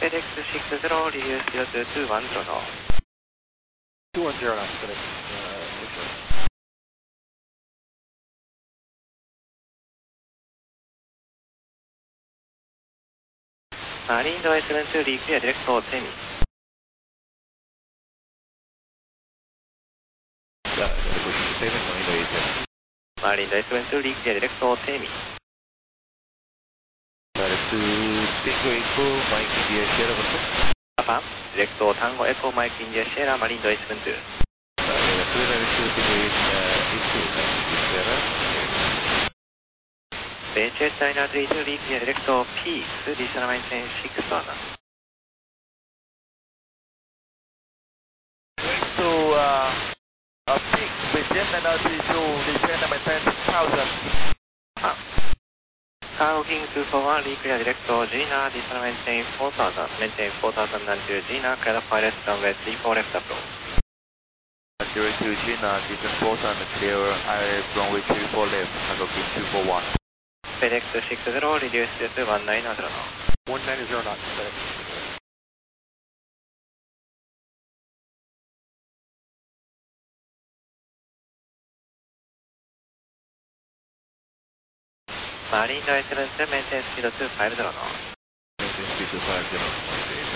FedEx 60, reduce 02, 210 now. 210 now, FedEx. Marine S72, reclear direct for Temi. Marine S72, reclear direct for Temi. Tango Echo, Mike India Sierra Hotel. Papa, direct for Tango Echo, Mike India Sierra, Marine S72. VHS China 32, reclear direct for Peace, additional maintain 61. To Peak, Vision and RT2, descend and maintain 6,000. Cargo King 241, reclear direct for Gina, additional maintain 4,000. Maintain 4,000 until Gina, clear pilot runway 34 left approach. Zero to Gina, descend 4,000, clear runway 34 left, Cargo King 241. FedEx 60, reduce to 190 now. 190 knots, FedEx. Marine S72, maintain speed 250 now. Maintain speed 250,